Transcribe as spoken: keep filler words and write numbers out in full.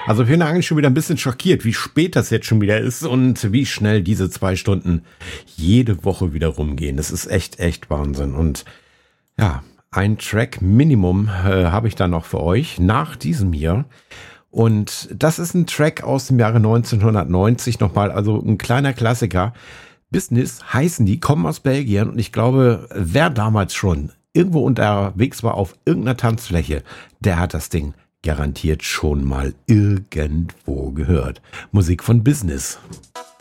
Also ich bin eigentlich schon wieder ein bisschen schockiert, wie spät das jetzt schon wieder ist und wie schnell diese zwei Stunden jede Woche wieder rumgehen. Das ist echt, echt Wahnsinn. Und ja, ein Track Minimum äh, habe ich da noch für euch nach diesem hier. Und das ist ein Track aus dem Jahre neunzehnhundertneunzig nochmal, also ein kleiner Klassiker. Business heißen die, kommen aus Belgien und ich glaube, wer damals schon irgendwo unterwegs war auf irgendeiner Tanzfläche, der hat das Ding garantiert schon mal irgendwo gehört. Musik von Business.